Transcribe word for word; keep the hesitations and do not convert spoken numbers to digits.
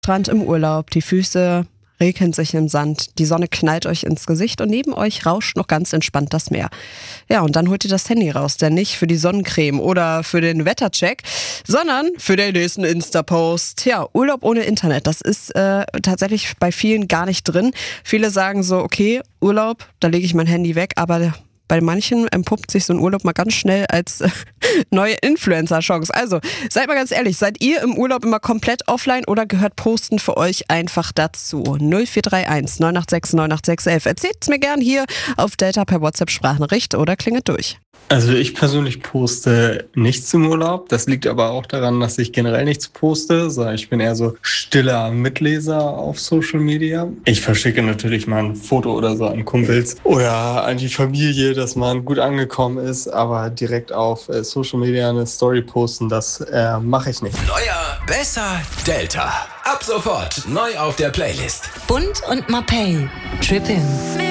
Strand im Urlaub, die Füße regeln sich im Sand, die Sonne knallt euch ins Gesicht und neben euch rauscht noch ganz entspannt das Meer. Ja, und dann holt ihr das Handy raus, denn nicht für die Sonnencreme oder für den Wettercheck, sondern für den nächsten Insta-Post. Ja, Urlaub ohne Internet, das ist äh, tatsächlich bei vielen gar nicht drin. Viele sagen so, okay, Urlaub, da lege ich mein Handy weg, aber bei manchen entpuppt sich so ein Urlaub mal ganz schnell als äh, neue Influencer-Chance. Also, seid mal ganz ehrlich, seid ihr im Urlaub immer komplett offline oder gehört Posten für euch einfach dazu? null vier drei eins neun acht sechs neun acht sechs elf. Erzählt's mir gern hier auf Delta per WhatsApp-Sprachnachricht oder klingelt durch. Also ich persönlich poste nichts im Urlaub. Das liegt aber auch daran, dass ich generell nichts poste. Ich bin eher so stiller Mitleser auf Social Media. Ich verschicke natürlich mal ein Foto oder so an Kumpels oder an die Familie, dass man gut angekommen ist. Aber direkt auf Social Media eine Story posten, das äh, mache ich nicht. Neuer, besser, Delta. Ab sofort neu auf der Playlist. Bund und Mapei. Trippin'.